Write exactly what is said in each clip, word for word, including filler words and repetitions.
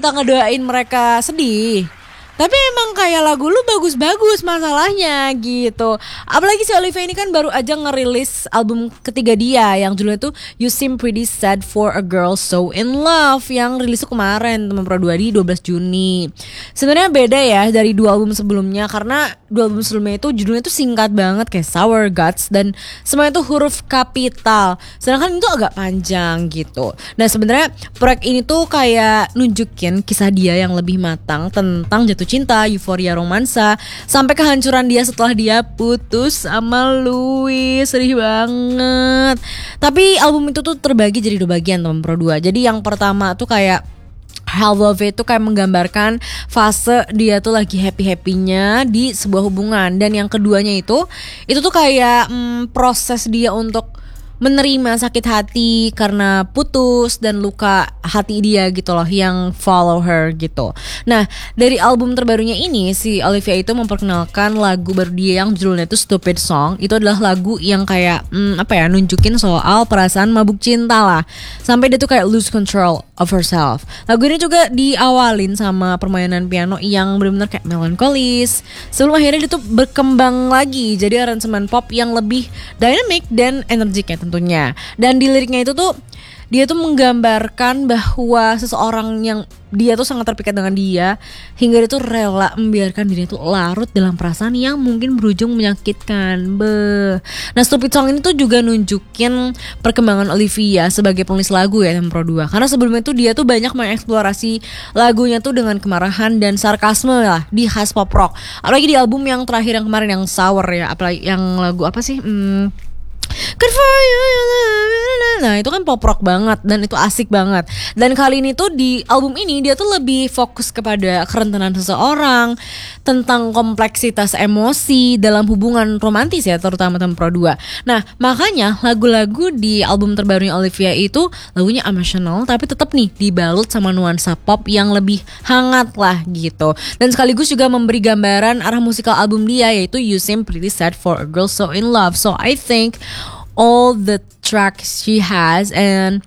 kita ngedoain mereka sedih. Tapi emang kayak lagu lu bagus-bagus masalahnya gitu. Apalagi si Olivia ini kan baru aja ngerilis album ketiga dia yang judulnya tuh You Seem Pretty Sad for a Girl So In Love, yang rilis tuh kemarin teman Pro dua di dua belas Juni. Sebenarnya beda ya dari dua album sebelumnya, karena dua album sebelumnya itu judulnya tuh singkat banget kayak Sour Guts dan semuanya tuh huruf kapital. Sedangkan itu agak panjang gitu. Nah sebenarnya proyek ini tuh kayak nunjukin kisah dia yang lebih matang tentang jatuh cinta, euforia romansa, sampai kehancuran dia setelah dia putus sama Louis. Sedih banget. Tapi album itu tuh terbagi jadi dua bagian teman Pro dua. Jadi yang pertama tuh kayak Half of It tuh kayak menggambarkan fase dia tuh lagi happy-happynya di sebuah hubungan. Dan yang keduanya itu Itu tuh kayak hmm, proses dia untuk menerima sakit hati karena putus dan luka hati dia gitu loh, yang follow her gitu. Nah dari album terbarunya ini si Olivia itu memperkenalkan lagu baru dia yang judulnya itu Stupid Song. Itu adalah lagu yang kayak hmm, apa ya, nunjukin soal perasaan mabuk cinta lah, sampai dia tuh kayak lose control of herself. Lagu ini juga diawalin sama permainan piano yang benar-benar kayak melankolis, sebelum akhirnya dia tuh berkembang lagi jadi aransemen pop yang lebih dynamic dan energik ya tentunya. Dan di liriknya itu tuh dia tuh menggambarkan bahwa seseorang yang dia tuh sangat terpikat dengan dia hingga dia tuh rela membiarkan dirinya tuh larut dalam perasaan yang mungkin berujung menyakitkan. Be. Nah Stupid Song ini tuh juga nunjukin perkembangan Olivia sebagai penulis lagu ya Pro dua. Karena sebelumnya tuh dia tuh banyak mengeksplorasi lagunya tuh dengan kemarahan dan sarkasme lah di khas pop rock. Apalagi di album yang terakhir yang kemarin yang Sour ya, apalagi yang lagu apa sih? Hmm, Good for you, you love me. Nah itu kan pop rock banget dan itu asik banget. Dan kali ini tuh di album ini dia tuh lebih fokus kepada kerentanan seseorang, tentang kompleksitas emosi dalam hubungan romantis ya, terutama teman Pro dua. Nah makanya lagu-lagu di album terbarunya Olivia itu lagunya emotional tapi tetap nih dibalut sama nuansa pop yang lebih hangat lah gitu. Dan sekaligus juga memberi gambaran arah musikal album dia, yaitu You Seem Pretty Sad for a Girl So In Love. So I think all the tracks she has and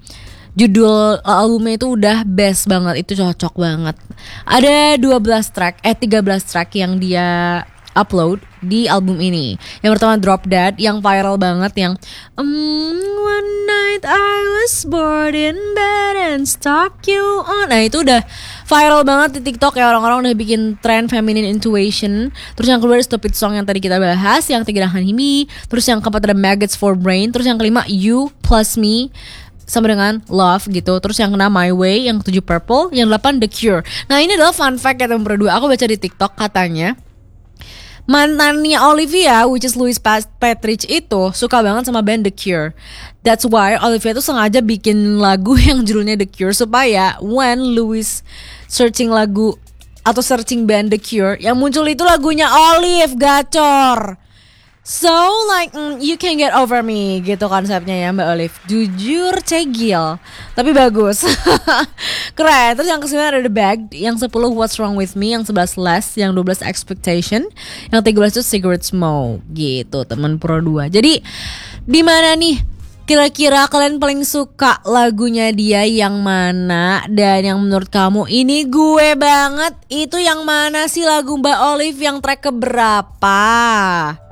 judul albumnya itu udah best banget, itu cocok banget. Ada dua belas track, eh tiga belas track yang dia upload di album ini. Yang pertama Drop Dead yang viral banget, yang um, One night I was bored in bed and stalk you on. Nah itu udah viral banget di TikTok ya, orang-orang udah bikin tren feminine intuition. Terus yang kedua ada Stupid Song yang tadi kita bahas, yang ketiga Hanimi. Terus yang keempat ada Maggots for Brain. Terus yang kelima You Plus Me sama dengan Love gitu. Terus yang keenam My Way, yang ketujuh Purple, yang delapan The Cure. Nah ini adalah fun fact ya teman berdua. Aku baca di TikTok katanya mantannya Olivia, which is Louis Patrick, itu suka banget sama band The Cure. That's why Olivia tuh sengaja bikin lagu yang judulnya The Cure, supaya when Louis searching lagu atau searching band The Cure, yang muncul itu lagunya Olive, gacor. So like mm, you can get over me gitu konsepnya ya Mbak Olive. Jujur cegil tapi bagus. Keren. Terus yang kesembilan ada The Bag, yang sepuluh What's Wrong With Me, yang sebelas Less, yang dua belas Expectation, yang tiga belas itu Cigarette Smoke gitu teman Pro dua. Jadi di mana nih kira-kira kalian paling suka lagunya dia yang mana? Dan yang menurut kamu ini gue banget, itu yang mana sih lagu Mbak Olive yang track keberapa?